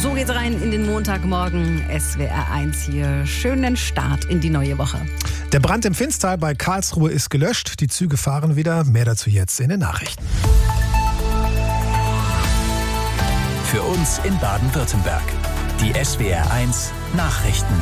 So geht's rein in den Montagmorgen. SWR 1 hier. Schönen Start in die neue Woche. Der Brand im Finnstal bei Karlsruhe ist gelöscht. Die Züge fahren wieder. Mehr dazu jetzt in den Nachrichten. Für uns in Baden-Württemberg. Die SWR 1 Nachrichten.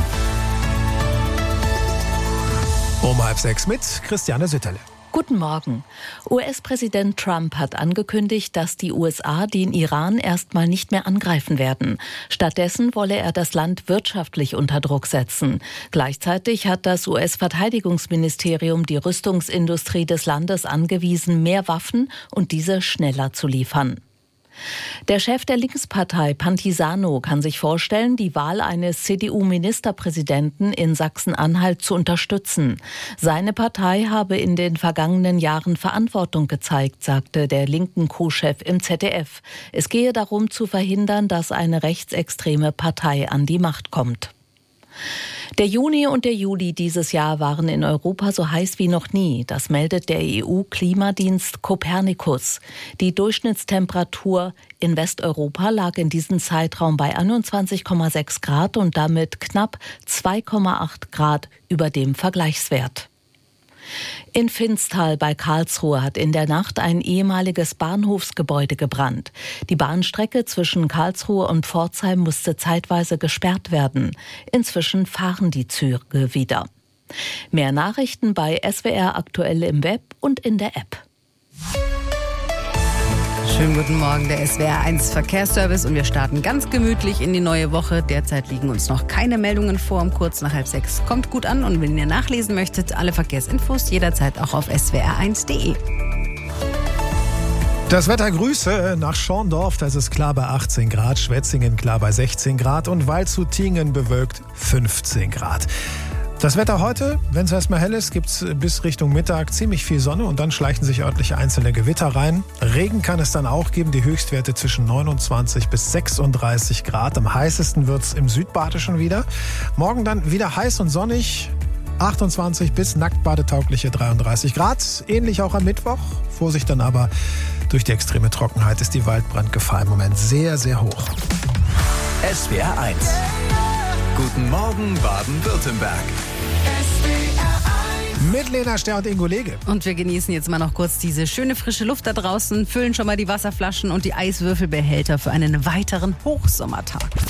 Um 5:30 mit Christiane Sütterle. Guten Morgen. US-Präsident Trump hat angekündigt, dass die USA den Iran erstmal nicht mehr angreifen werden. Stattdessen wolle er das Land wirtschaftlich unter Druck setzen. Gleichzeitig hat das US-Verteidigungsministerium die Rüstungsindustrie des Landes angewiesen, mehr Waffen und diese schneller zu liefern. Der Chef der Linkspartei Pantisano kann sich vorstellen, die Wahl eines CDU-Ministerpräsidenten in Sachsen-Anhalt zu unterstützen. Seine Partei habe in den vergangenen Jahren Verantwortung gezeigt, sagte der linken Co-Chef im ZDF. Es gehe darum zu verhindern, dass eine rechtsextreme Partei an die Macht kommt. Der Juni und der Juli dieses Jahr waren in Europa so heiß wie noch nie. Das meldet der EU-Klimadienst Copernicus. Die Durchschnittstemperatur in Westeuropa lag in diesem Zeitraum bei 21,6 Grad und damit knapp 2,8 Grad über dem Vergleichswert. In Finnstal bei Karlsruhe hat in der Nacht ein ehemaliges Bahnhofsgebäude gebrannt. Die Bahnstrecke zwischen Karlsruhe und Pforzheim musste zeitweise gesperrt werden. Inzwischen fahren die Züge wieder. Mehr Nachrichten bei SWR aktuell im Web und in der App. Schönen guten Morgen, der SWR 1 Verkehrsservice und wir starten ganz gemütlich in die neue Woche. Derzeit liegen uns noch keine Meldungen vor. Um kurz nach 5:30 kommt gut an und wenn ihr nachlesen möchtet, alle Verkehrsinfos jederzeit auch auf swr1.de. Das Wetter Grüße nach Schorndorf, das ist klar bei 18 Grad, Schwetzingen klar bei 16 Grad und Waldshut-Tiengen bewölkt 15 Grad. Das Wetter heute, wenn es erstmal hell ist, gibt es bis Richtung Mittag ziemlich viel Sonne und dann schleichen sich örtliche einzelne Gewitter rein. Regen kann es dann auch geben, die Höchstwerte zwischen 29 bis 36 Grad. Am heißesten wird es im Südbadischen wieder. Morgen dann wieder heiß und sonnig, 28 bis nacktbadetaugliche 33 Grad. Ähnlich auch am Mittwoch. Vorsicht dann aber, durch die extreme Trockenheit ist die Waldbrandgefahr im Moment sehr, sehr hoch. SWR 1. Guten Morgen Baden-Württemberg. Mit Lena Ster und Ingo Lege. Und wir genießen jetzt mal noch kurz diese schöne frische Luft da draußen, füllen schon mal die Wasserflaschen und die Eiswürfelbehälter für einen weiteren Hochsommertag.